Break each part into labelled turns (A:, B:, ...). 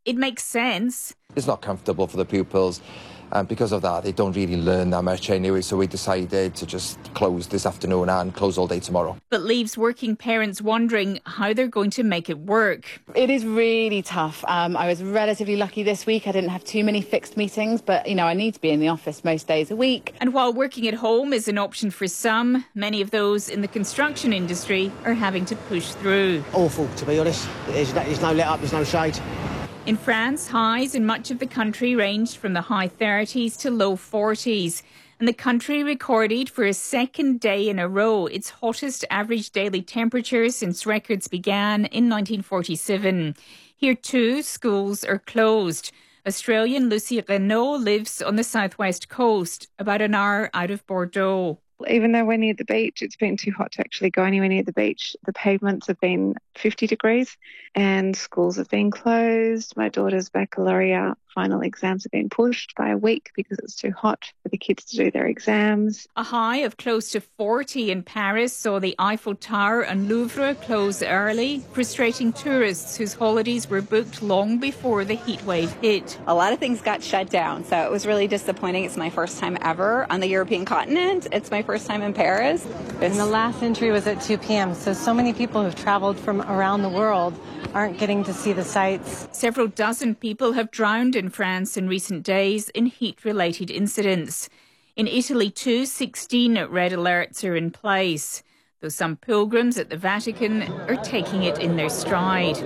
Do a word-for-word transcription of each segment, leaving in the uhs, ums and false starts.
A: it makes sense.
B: It's not comfortable for the pupils. And because of that, they don't really learn that much anyway, so we decided to just close this afternoon and close all day tomorrow.
A: But leaves working parents wondering how they're going to make it work.
C: It is really tough. Um, I was relatively lucky this week. I didn't have too many fixed meetings, but, you know, I need to be in the office most days a week.
A: And while working at home is an option for some, many of those in the construction industry are having to push through.
D: Awful, to be honest. There's no, there's no let up, there's no shade.
A: In France, highs in much of the country ranged from the high thirties to low forties. And the country recorded for a second day in a row its hottest average daily temperature since records began in nineteen forty-seven. Here too, schools are closed. Australian Lucy Renault lives on the southwest coast, about an hour out of Bordeaux.
E: Even though we're near the beach, it's been too hot to actually go anywhere near the beach. The pavements have been fifty degrees and schools have been closed. My daughter's baccalaureate final exams have been pushed by a week because it's too hot for the kids to do their exams.
A: A high of close to forty in Paris saw the Eiffel Tower and Louvre close early, frustrating tourists whose holidays were booked long before the heatwave hit.
F: A lot of things got shut down, so it was really disappointing. It's my first time ever on the European continent. It's my first time in Paris. It's...
G: And the last entry was at two p.m., so so many people who've travelled from around the world aren't getting to see the sights.
A: Several dozen people have drowned in France in recent days in heat-related incidents. In Italy too, sixteen red alerts are in place, though some pilgrims at the Vatican are taking it in their stride.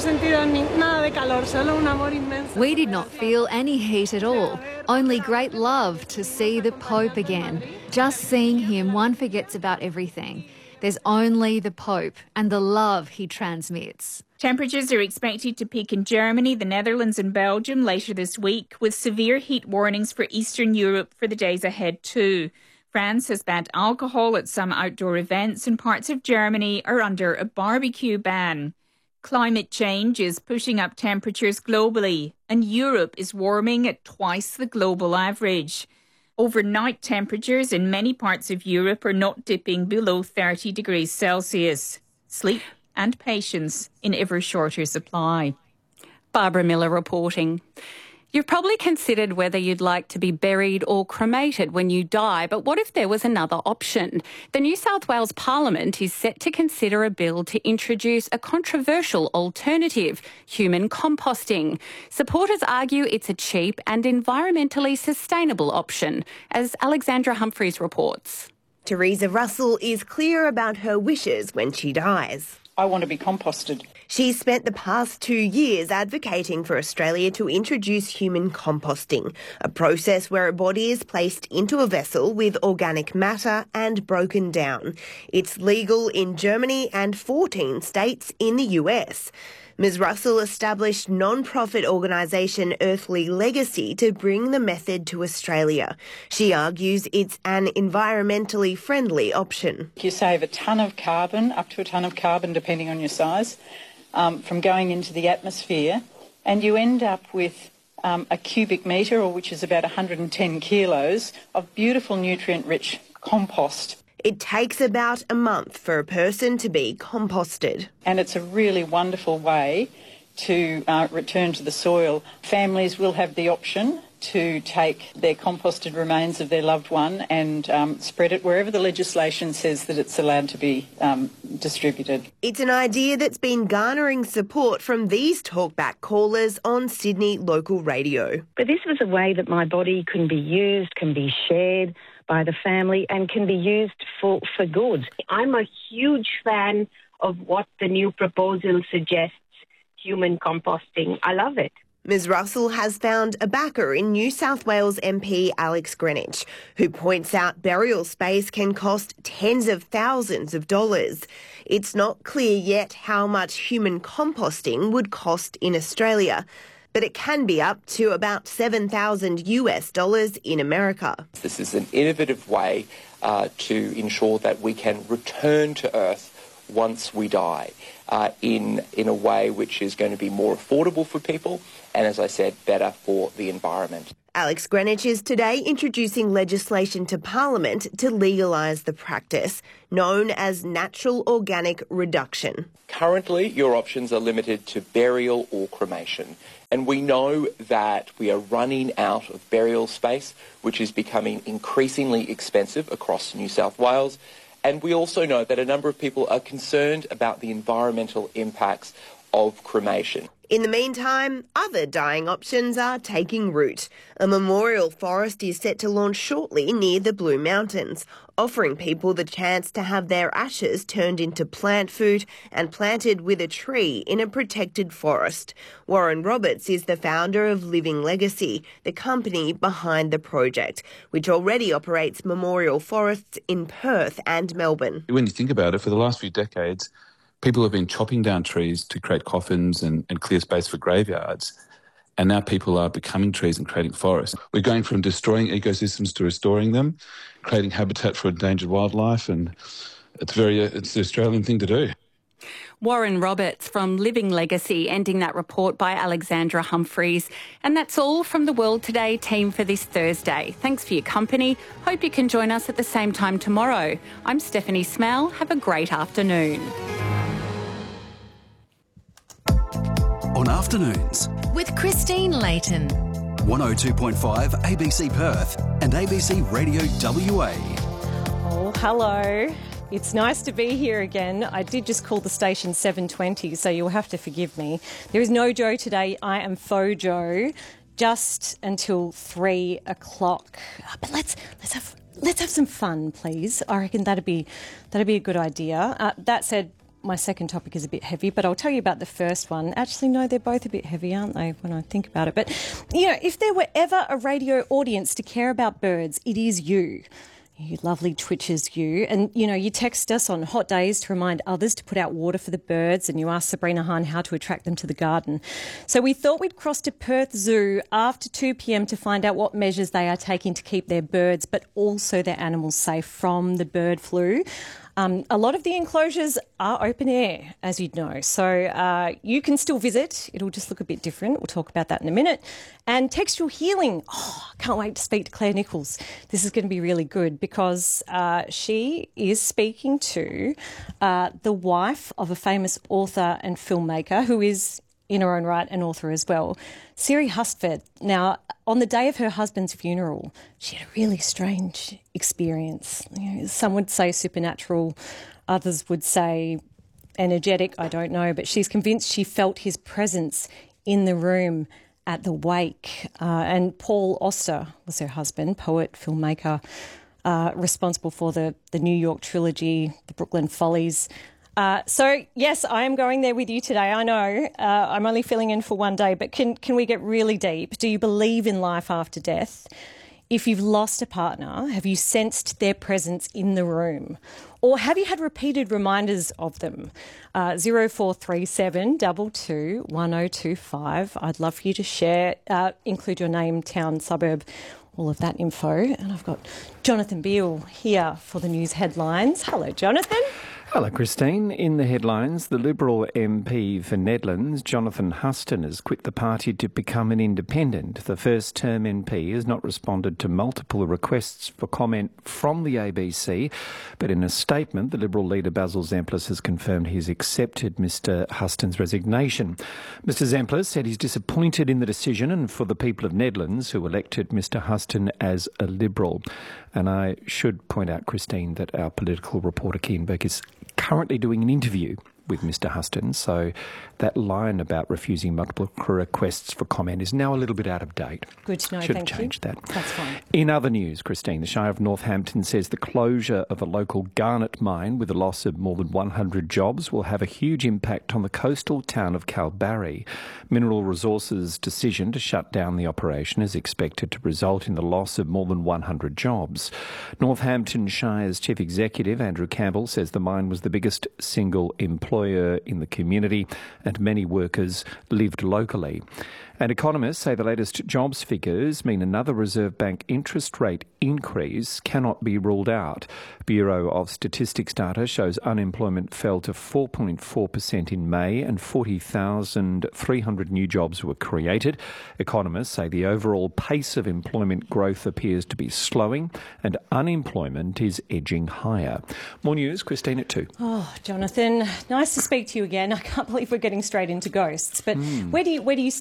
H: We did not feel any heat at all, only great love to see the Pope again. Just seeing him, one forgets about everything. There's only the Pope and the love he transmits.
A: Temperatures are expected to peak in Germany, the Netherlands and Belgium later this week, with severe heat warnings for Eastern Europe for the days ahead too. France has banned alcohol at some outdoor events and parts of Germany are under a barbecue ban. Climate change is pushing up temperatures globally and Europe is warming at twice the global average. Overnight temperatures in many parts of Europe are not dipping below thirty degrees Celsius. Sleep and patience in ever shorter supply.
I: Barbara Miller reporting. You've probably considered whether you'd like to be buried or cremated when you die, but what if there was another option? The New South Wales Parliament is set to consider a bill to introduce a controversial alternative, human composting. Supporters argue it's a cheap and environmentally sustainable option, as Alexandra Humphreys reports.
J: Teresa Russell is clear about her wishes when she dies.
K: I want to be composted.
J: She's spent the past two years advocating for Australia to introduce human composting, a process where a body is placed into a vessel with organic matter and broken down. It's legal in Germany and fourteen states in the U S. Miz Russell established non-profit organisation Earthly Legacy to bring the method to Australia. She argues it's an environmentally friendly option.
K: You save a tonne of carbon, up to a tonne of carbon depending on your size, um, from going into the atmosphere, and you end up with um, a cubic metre, or which is about one hundred ten kilos, of beautiful nutrient-rich compost.
J: It takes about a month for a person to be composted.
K: And it's a really wonderful way to uh, return to the soil. Families will have the option to take their composted remains of their loved one and um, spread it wherever the legislation says that it's allowed to be um, distributed.
J: It's an idea that's been garnering support from these talkback callers on Sydney local radio.
L: But this was a way that my body can be used, can be shared by the family and can be used for, for good.
M: I'm a huge fan of what the new proposal suggests, human composting. I love it.
J: Miz Russell has found a backer in New South Wales M P Alex Greenwich, who points out burial space can cost tens of thousands of dollars. It's not clear yet how much human composting would cost in Australia, but it can be up to about seven thousand US dollars in America.
N: This is an innovative way uh, to ensure that we can return to Earth once we die uh, in, in a way which is going to be more affordable for people and, as I said, better for the environment.
J: Alex Greenwich is today introducing legislation to Parliament to legalise the practice, known as natural organic reduction.
N: Currently, your options are limited to burial or cremation. And we know that we are running out of burial space, which is becoming increasingly expensive across New South Wales. And we also know that a number of people are concerned about the environmental impacts of cremation.
J: In the meantime, other dying options are taking root. A memorial forest is set to launch shortly near the Blue Mountains, offering people the chance to have their ashes turned into plant food and planted with a tree in a protected forest. Warren Roberts is the founder of Living Legacy, the company behind the project, which already operates memorial forests in Perth and Melbourne.
O: When you think about it, for the last few decades, people have been chopping down trees to create coffins and, and clear space for graveyards. And now people are becoming trees and creating forests. We're going from destroying ecosystems to restoring them, creating habitat for endangered wildlife, and it's very, it's the Australian thing to do.
I: Warren Roberts from Living Legacy, ending that report by Alexandra Humphreys. And that's all from the World Today team for this Thursday. Thanks for your company. Hope you can join us at the same time tomorrow. I'm Stephanie Smell. Have a great afternoon.
P: On Afternoons
Q: with Christine Layton.
P: one oh two point five A B C Perth and A B C Radio W A.
R: Oh, hello. It's nice to be here again. I did just call the station seven twenty, so you'll have to forgive me. There is no Joe today. I am faux Joe, just until three o'clock. But let's let's have let's have some fun, please. I reckon that'd be that'd be a good idea. Uh, that said, my second topic is a bit heavy, but I'll tell you about the first one. Actually, no, they're both a bit heavy, aren't they, when I think about it? But, you know, if there were ever a radio audience to care about birds, it is you. You lovely twitchers, you. And, you know, you text us on hot days to remind others to put out water for the birds, and you ask Sabrina Hahn how to attract them to the garden. So we thought we'd cross to Perth Zoo after two p.m. to find out what measures they are taking to keep their birds, but also their animals safe from the bird flu. Um, a lot of the enclosures are open air, as you'd know, so uh, you can still visit. It'll just look a bit different. We'll talk about that in a minute. And textual healing. Oh, I can't wait to speak to Claire Nichols. This is going to be really good because uh, she is speaking to uh, the wife of a famous author and filmmaker who is in her own right an author as well, Siri Hustvedt. Now, on the day of her husband's funeral, she had a really strange experience. You know, some would say supernatural, others would say energetic, I don't know, but she's convinced she felt his presence in the room at the wake. Uh, and Paul Auster was her husband, poet, filmmaker, uh, responsible for the, the New York trilogy, the Brooklyn Follies. Uh, so, yes, I am going there with you today. I know uh, I'm only filling in for one day, but can can we get really deep? Do you believe in life after death? If you've lost a partner, have you sensed their presence in the room? Or have you had repeated reminders of them? Uh, zero four three seven two two one oh two five. I'd love for you to share, uh, include your name, town, suburb, all of that info. And I've got Jonathan Beale here for the news headlines. Hello, Jonathan.
S: Hello, Christine. In the headlines, the Liberal M P for Nedlands, Jonathan Huston, has quit the party to become an independent. The first-term M P has not responded to multiple requests for comment from the A B C, but in a statement, the Liberal leader Basil Zemplis has confirmed he's accepted Mr Huston's resignation. Mr Zemplis said he's disappointed in the decision and for the people of Nedlands who elected Mr Huston as a Liberal. And I should point out, Christine, that our political reporter Kean Burke is currently doing an interview with Mr Huston, so that line about refusing multiple requests for comment is now a little bit out of date.
R: Good to know,
S: Should
R: thank
S: have changed
R: you.
S: that.
R: That's fine.
S: In other news, Christine, the Shire of Northampton says the closure of a local garnet mine with a loss of more than one hundred jobs will have a huge impact on the coastal town of Kalbarri. Mineral Resources' decision to shut down the operation is expected to result in the loss of more than one hundred jobs. Northampton Shire's Chief Executive, Andrew Campbell, says the mine was the biggest single employer in the community and many workers lived locally. And economists say the latest jobs figures mean another Reserve Bank interest rate increase cannot be ruled out. Bureau of Statistics data shows unemployment fell to four point four percent in May and forty thousand three hundred new jobs were created. Economists say the overall pace of employment growth appears to be slowing and unemployment is edging higher. More news, Christine, at two.
R: Oh, Jonathan, nice to speak to you again. I can't believe we're getting straight into ghosts, but
S: Mm.
R: where do you where do you stand on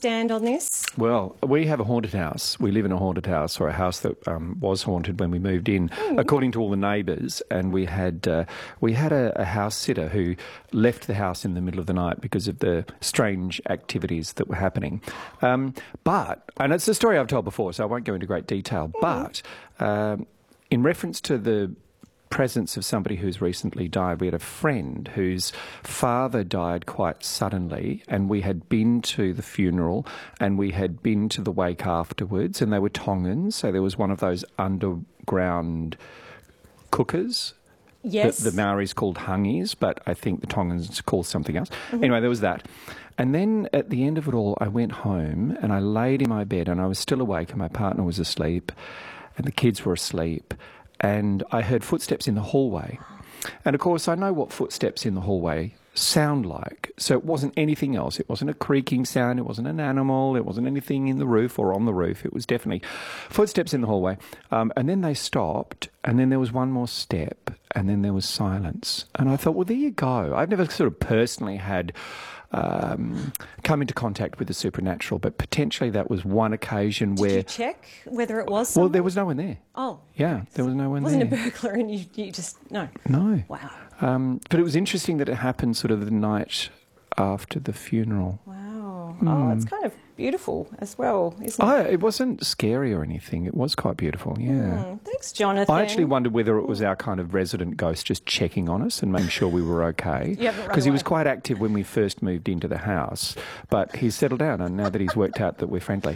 R: this?
S: Well, we have a haunted house. We live in a haunted house, or a house that um, was haunted when we moved in, mm. according to all the neighbours. And we had uh, we had a, a house sitter who left the house in the middle of the night because of the strange activities that were happening. Um, but, and it's a story I've told before, so I won't go into great detail, mm. but um, in reference to the presence of somebody who's recently died. We had a friend whose father died quite suddenly, and we had been to the funeral and we had been to the wake afterwards, and they were Tongans, so there was one of those underground cookers.
R: Yes.
S: That the Maoris called hungis, but I think the Tongans called something else.
R: Mm-hmm.
S: Anyway, there was that. And then at the end of it all, I went home and I laid in my bed and I was still awake and my partner was asleep and the kids were asleep. And I heard footsteps in the hallway. And, of course, I know what footsteps in the hallway sound like. So it wasn't anything else. It wasn't a creaking sound. It wasn't an animal. It wasn't anything in the roof or on the roof. It was definitely footsteps in the hallway. Um, and then they stopped, and then there was one more step, and then there was silence. And I thought, well, there you go. I've never sort of personally had... Um, come into contact with the supernatural, but potentially that was one occasion
R: Did
S: where...
R: Did you check whether it was someone?
S: Well, there was no one there.
R: Oh.
S: Yeah, there was no one
R: there. It wasn't
S: there.
R: a burglar and you, you just... No.
S: No.
R: Wow.
S: Um, but it was interesting that it happened sort of the night after the funeral.
R: Wow.
S: Mm.
R: Oh, it's kind of beautiful as well, isn't
S: Oh,
R: it?
S: it wasn't scary or anything. It was quite beautiful, yeah.
R: Mm. Thanks, Jonathan.
S: I actually wondered whether it was our kind of resident ghost just checking on us and making sure we were okay. Because he was quite active when we first moved into the house, but he's settled down, and now that he's worked out that we're friendly.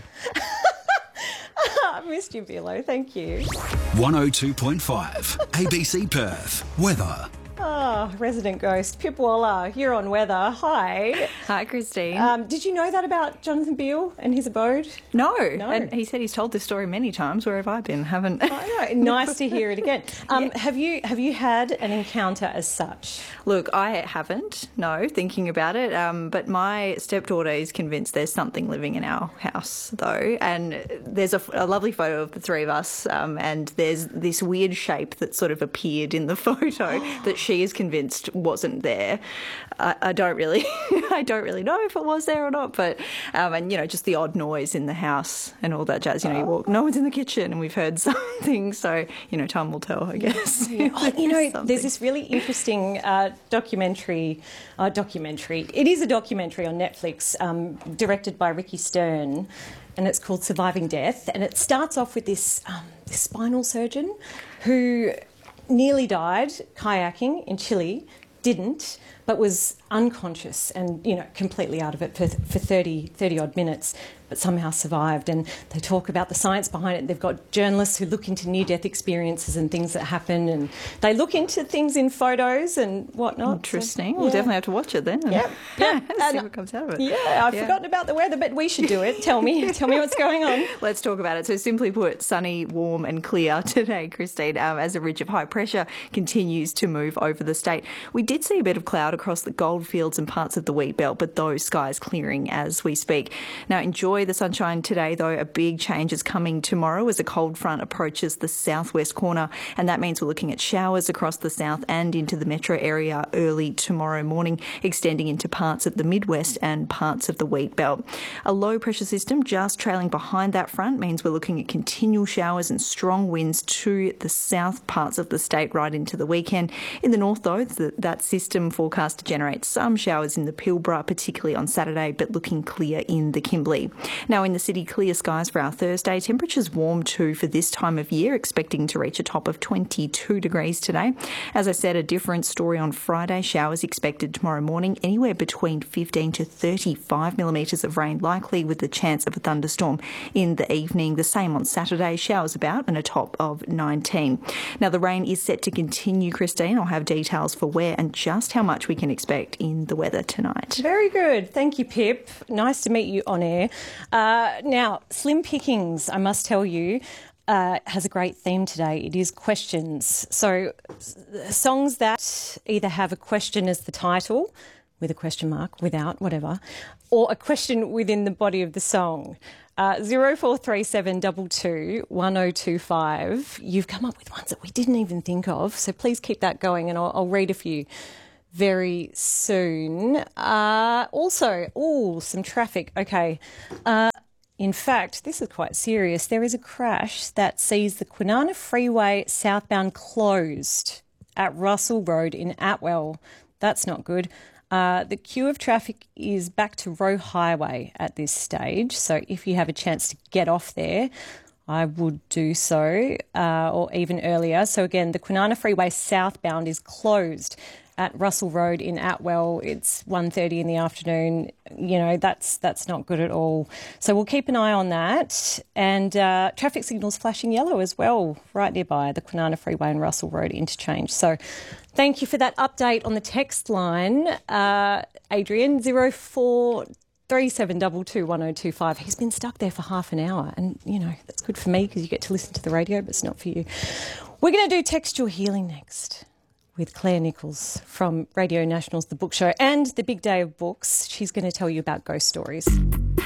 R: I missed you, Bilo. Thank you.
P: one oh two point five A B C Perth. Weather.
R: Ah, oh, resident ghost, Pip Waller, you're on weather. Hi.
T: Hi, Christine.
R: Um, did you know that about Jonathan Beale and his abode?
T: No.
R: No.
T: And he said he's told this story many times. Where have I been? Haven't.
R: I know. Nice to hear it again. Um, yeah. Have you have you had an encounter as such?
T: Look, I haven't, no, thinking about it. Um, but my stepdaughter is convinced there's something living in our house, though. And there's a, a lovely photo of the three of us, um, and there's this weird shape that sort of appeared in the photo that she is convinced wasn't there. I, I don't really, I don't really know if it was there or not. But um, and you know, just the odd noise in the house and all that jazz. You know, you walk, no one's in the kitchen, and we've heard something. So you know, time will tell, I guess.
R: Yeah. Oh, you know, something. There's this really interesting uh, documentary. Uh, documentary. It is a documentary on Netflix, um, directed by Ricky Stern, and it's called Surviving Death. And it starts off with this, um, this spinal surgeon who nearly died kayaking in Chile, didn't, but was unconscious and, you know, completely out of it for, for thirty, thirty odd minutes, but somehow survived. And they talk about the science behind it. They've got journalists who look into near-death experiences and things that happen, and they look into things in photos and whatnot.
T: Interesting.
R: So,
T: we'll
R: yeah.
T: definitely have to watch it then.
R: Yeah. yeah.
T: See what comes out of it.
R: Yeah, I've yeah. forgotten about the weather, but we should do it. Tell me, tell me what's going on.
T: Let's talk about it. So simply put, sunny, warm and clear today, Christine, um, as a ridge of high pressure continues to move over the state. We did see a bit of cloud across the goldfields and parts of the wheat belt, but those skies clearing as we speak. Now, enjoy the sunshine today, though. A big change is coming tomorrow as a cold front approaches the southwest corner, and that means we're looking at showers across the south and into the metro area early tomorrow morning, extending into parts of the Midwest and parts of the wheat belt. A low pressure system just trailing behind that front means we're looking at continual showers and strong winds to the south parts of the state right into the weekend. In the north, though, that system forecast to generate some showers in the Pilbara, particularly on Saturday, but looking clear in the Kimberley. Now, in the city, clear skies for our Thursday. Temperatures warm too for this time of year, expecting to reach a top of twenty-two degrees today. As I said, a different story on Friday. Showers expected tomorrow morning, anywhere between fifteen to thirty-five millimetres of rain likely, with the chance of a thunderstorm in the evening. The same on Saturday, showers about and a top of nineteen. Now, the rain is set to continue, Christine. I'll have details for where and just how much we can expect in the weather tonight.
R: Very good. Thank you, Pip. Nice to meet you on air. Uh, now, Slim Pickings, I must tell you, uh, has a great theme today. It is questions. So songs that either have a question as the title, with a question mark, without, whatever, or a question within the body of the song. Uh, zero four three seven two two one oh two five. You've come up with ones that we didn't even think of, so please keep that going, and I'll, I'll read a few very soon. Uh, also, oh, some traffic. Okay. Uh, In fact, this is quite serious. There is a crash that sees the Kwinana Freeway southbound closed at Russell Road in Atwell. That's not good. Uh, the queue of traffic is back to Roe Highway at this stage. So if you have a chance to get off there, I would do so, uh, or even earlier. So again, the Kwinana Freeway southbound is closed at Russell Road in Atwell. It's one thirty in the afternoon. You know, that's that's not good at all. So we'll keep an eye on that. And uh, traffic signals flashing yellow as well, right nearby the Kwinana Freeway and Russell Road interchange. So thank you for that update on the text line. Uh, Adrian, zero four three seven two two one oh two five. He's been stuck there for half an hour. And, you know, that's good for me because you get to listen to the radio, but it's not for you. We're going to do Textual Healing next with Claire Nichols from Radio National's The Book Show and the Big Day of Books. She's going to tell you about ghost stories.